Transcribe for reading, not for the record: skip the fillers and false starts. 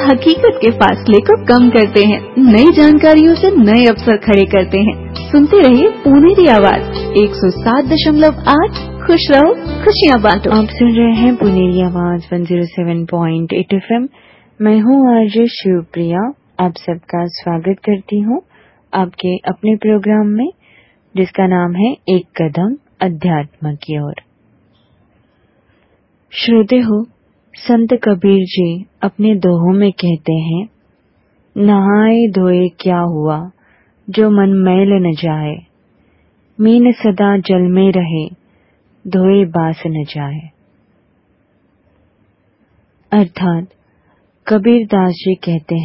हकीकत के फासले को कम करते हैं, नई जानकारियों से नए अवसर खड़े करते हैं। सुनते रहिए पुनेरी आवाज 107.8। खुश रहो, खुशियाँ बांटो। आप सुन रहे हैं पुनेरी आवाज 107.8 FM। मैं हूँ आरजे शिवप्रिया। आप सबका स्वागत करती हूँ आपके अपने प्रोग्राम में, जिसका नाम है एक कदम अध्यात्म की ओर। श्रोते हो, संत कबीर जी अपने दोहों में कहते हैं, नहाए धोए क्या हुआ, जो मन मैल न जाए, मीन सदा जल में रहे, धोए बास न जाए। अर्थात कबीर दास जी कहते हैं